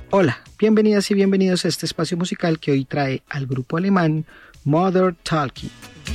Hola, bienvenidas y bienvenidos a este espacio musical que hoy trae al grupo alemán Modern Talking.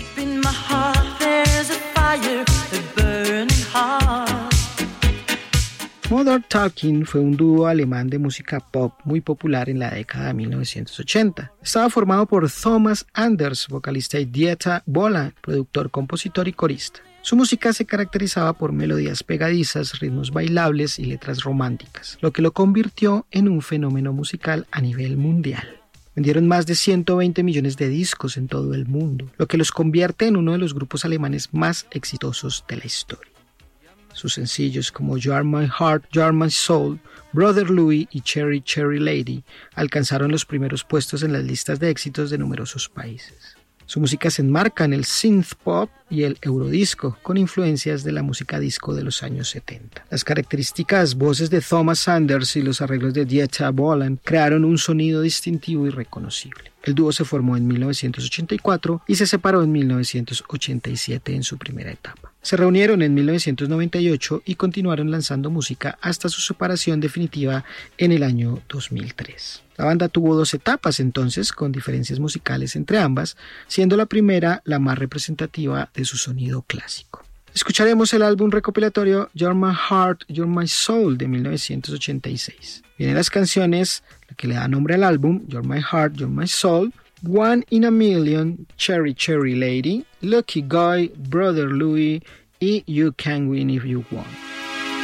Modern Talking fue un dúo alemán de música pop muy popular en la década de 1980. Estaba formado por Thomas Anders, vocalista, y Dieter Bohlen, productor, compositor y corista. Su música se caracterizaba por melodías pegadizas, ritmos bailables y letras románticas, lo que lo convirtió en un fenómeno musical a nivel mundial. Vendieron más de 120 millones de discos en todo el mundo, lo que los convierte en uno de los grupos alemanes más exitosos de la historia. Sus sencillos como You Are My Heart, You Are My Soul, Brother Louie y Cherry Cherry Lady alcanzaron los primeros puestos en las listas de éxitos de numerosos países. Su música se enmarca en el synth pop y el eurodisco, con influencias de la música disco de los años 70. Las características voces de Thomas Anders y los arreglos de Dieter Bohlen crearon un sonido distintivo y reconocible. El dúo se formó en 1984 y se separó en 1987 en su primera etapa. Se reunieron en 1998 y continuaron lanzando música hasta su separación definitiva en el año 2003. La banda tuvo 2 etapas entonces, con diferencias musicales entre ambas, siendo la primera la más representativa de su sonido clásico. Escucharemos el álbum recopilatorio You're My Heart, You're My Soul de 1986. Vienen las canciones, la que le da nombre al álbum, You're My Heart, You're My Soul, One in a Million, Cherry Cherry Lady, Lucky Guy, Brother Louie y You Can Win If You Want.